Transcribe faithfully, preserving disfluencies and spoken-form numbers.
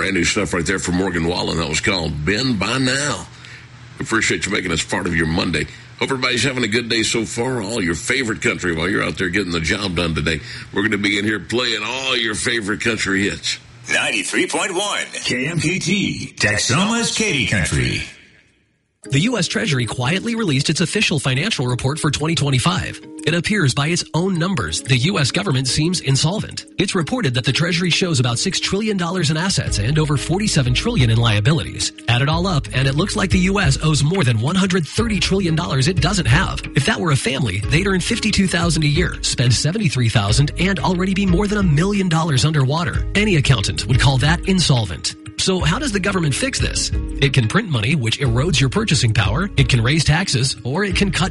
brand new stuff right there from Morgan Wallen. That was called Been By Now. Appreciate you making us part of your Monday. Hope everybody's having a good day so far. All your favorite country while you're out there getting the job done today. We're going to be in here playing all your favorite country hits. ninety-three point one K M K T, Texoma's Katy Country. The U S Treasury quietly released its official financial report for twenty twenty-five. It appears by its own numbers, the U S government seems insolvent. It's reported that the Treasury shows about six trillion dollars in assets and over forty-seven trillion dollars in liabilities. Add it all up, and it looks like the U S owes more than one hundred thirty trillion dollars it doesn't have. If that were a family, they'd earn fifty-two thousand dollars a year, spend seventy-three thousand dollars, and already be more than a million dollars underwater. Any accountant would call that insolvent. So how does the government fix this? It can print money, which erodes your purchasing power. It can raise taxes, or it can cut